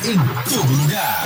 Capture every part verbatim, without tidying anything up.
Em todo lugar.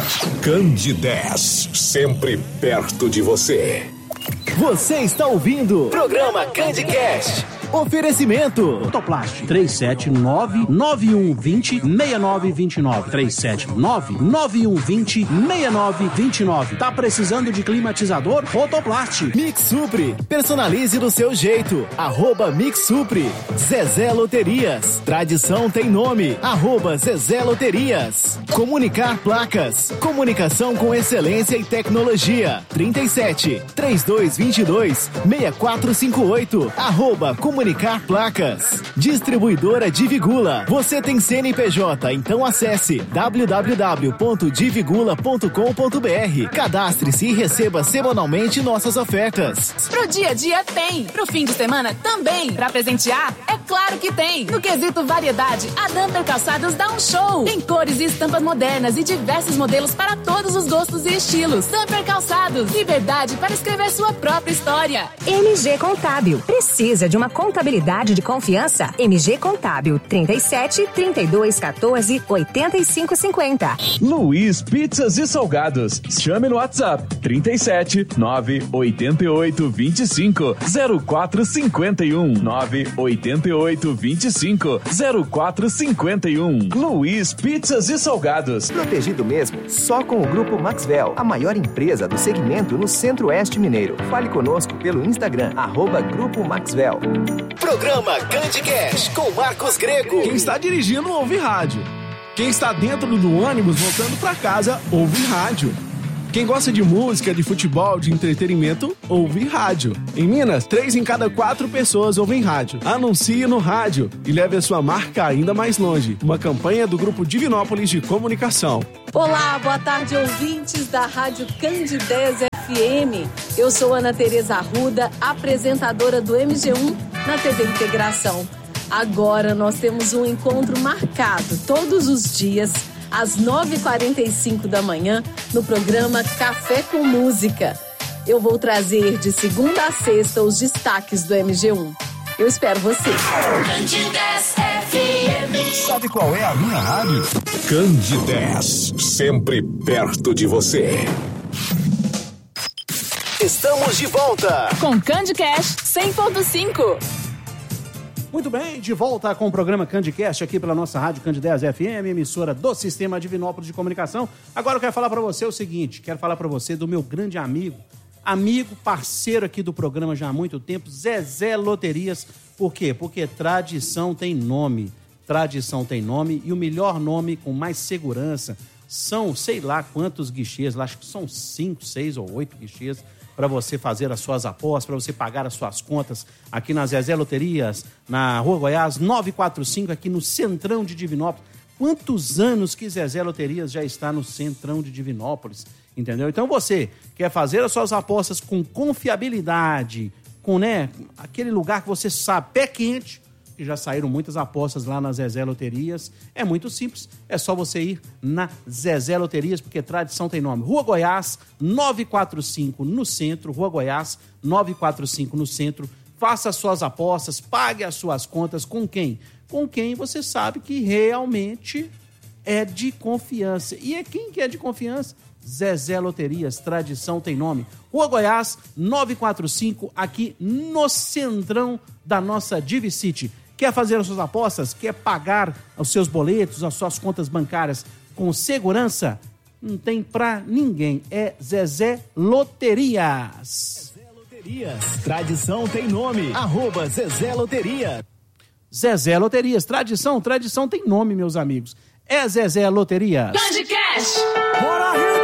Candidez, sempre perto de você. Você está ouvindo Programa Candicast. Oferecimento Autoplast três sete nove, nove um dois zero, seis nove dois nove três sete nove, nove um dois zero, seis nove dois nove. Tá precisando de climatizador? Autoplast. Mix Supre, personalize do seu jeito. Arroba Mix Supre. Zezé Loterias, tradição tem nome. Arroba Zezé Loterias. Comunicar Placas, comunicação com excelência e tecnologia. trinta e sete, trinta e dois, vinte e dois, seis quatro cinco oito. Arroba Comunicar Placas. Distribuidora Divigula. Você tem C N P J, então acesse w w w ponto divigula ponto com ponto b r. Cadastre-se e receba semanalmente nossas ofertas. Pro dia a dia tem, pro fim de semana também. Pra presentear, é claro que tem. No quesito variedade, a Dumper Calçados dá um show. Tem cores e estampas modernas e diversos modelos para todos os gostos e estilos. Dumper Calçados, liberdade para escrever sua própria história. M G Contábil, precisa de uma contabilidade de confiança? M G Contábil, trinta e sete, trinta e dois, quatorze, oitenta e cinco, cinquenta. Luiz Pizzas e Salgados. Chame no WhatsApp trinta e sete, nove oito oito, vinte e cinco, zero quatro cinco um. nove oito oito, vinte e cinco, zero quatro cinco um. Luiz Pizzas e Salgados. Protegido mesmo, só com o Grupo Maxwell, a maior empresa do segmento no Centro-Oeste Mineiro. Fale conosco pelo Instagram, arroba Grupo Maxwell. Programa Candicast com Marcos Grego. Quem está dirigindo ouve rádio. Quem está dentro do ônibus voltando para casa ouve rádio. Quem gosta de música, de futebol, de entretenimento, ouve rádio. Em Minas, três em cada quatro pessoas ouvem rádio. Anuncie no rádio e leve a sua marca ainda mais longe. Uma campanha do Grupo Divinópolis de Comunicação. Olá, boa tarde, ouvintes da Rádio Candidez F M. Eu sou Ana Tereza Arruda, apresentadora do M G um na T V Integração. Agora nós temos um encontro marcado todos os dias, às nove e quarenta e cinco da manhã, no programa Café com Música. Eu vou trazer de segunda a sexta os destaques do M G um. Eu espero você. Candidez F M. Sabe qual é a minha rádio? Candidez, sempre perto de você. Estamos de volta com Candicast cem ponto cinco. Muito bem, de volta com o programa Candicast aqui pela nossa rádio Candidez F M, emissora do Sistema Divinópolis de Comunicação. Agora eu quero falar para você o seguinte, quero falar para você do meu grande amigo, amigo, parceiro aqui do programa já há muito tempo, Zezé Loterias. Por quê? Porque tradição tem nome, tradição tem nome e o melhor nome com mais segurança são, sei lá quantos guichês, acho que são cinco, seis ou oito guichês para você fazer as suas apostas, para você pagar as suas contas aqui na Zezé Loterias, na Rua Goiás, novecentos e quarenta e cinco, aqui no Centrão de Divinópolis. Quantos anos que Zezé Loterias já está no Centrão de Divinópolis, entendeu? Então você quer fazer as suas apostas com confiabilidade, com, né, aquele lugar que você sabe, pé quente, que já saíram muitas apostas lá na Zezé Loterias. É muito simples, é só você ir na Zezé Loterias, porque tradição tem nome. Rua Goiás, novecentos e quarenta e cinco no centro, Rua Goiás, novecentos e quarenta e cinco no centro. Faça as suas apostas, pague as suas contas com quem? Com quem você sabe que realmente é de confiança. E é quem que é de confiança? Zezé Loterias, tradição tem nome. Rua Goiás, novecentos e quarenta e cinco, aqui no centrão da nossa Divicity. Quer fazer as suas apostas? Quer pagar os seus boletos, as suas contas bancárias com segurança? Não tem pra ninguém. É Zezé Loterias. Zezé Loterias. Tradição tem nome. Arroba Zezé Loterias. Zezé Loterias. Tradição, tradição tem nome, meus amigos. É Zezé Loterias. Candicast! Bora, Rio!